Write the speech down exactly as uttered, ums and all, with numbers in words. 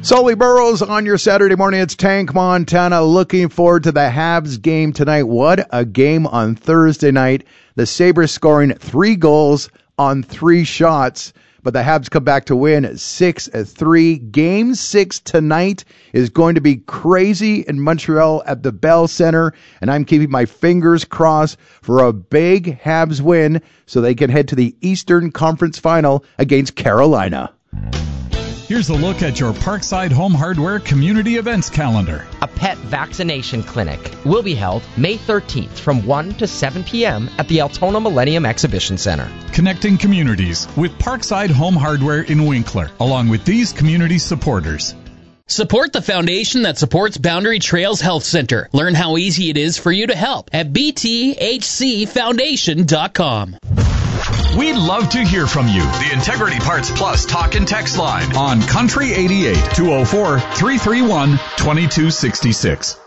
Sully Burrows on your Saturday morning. It's Tank Montana. Looking forward to the Habs game tonight. What a game on Thursday night. The Sabres scoring three goals on three shots, but the Habs come back to win six three. Game six tonight is going to be crazy in Montreal at the Bell Center, and I'm keeping my fingers crossed for a big Habs win so they can head to the Eastern Conference Final against Carolina. Here's a look at your Parkside Home Hardware community events calendar. A pet vaccination clinic will be held May thirteenth from one to seven p.m. at the Altona Millennium Exhibition Center. Connecting communities with Parkside Home Hardware in Winkler, along with these community supporters. Support the foundation that supports Boundary Trails Health Center. Learn how easy it is for you to help at b t h c foundation dot com. We'd love to hear from you. The Integrity Parts Plus talk and text line on Country eighty-eight, two oh four, three three one, two two six six.